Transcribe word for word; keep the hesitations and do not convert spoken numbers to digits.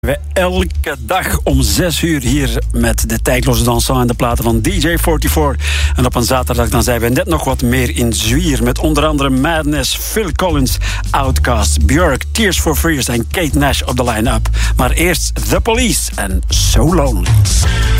We elke dag om zes uur hier met de tijdloze dansant en de platen van D J vierenveertig. En op een zaterdag dan zijn we net nog wat meer in zwier met onder andere Madness, Phil Collins, Outkast, Björk, Tears for Fears en Kate Nash op de line-up. Maar eerst The Police en So Lonely.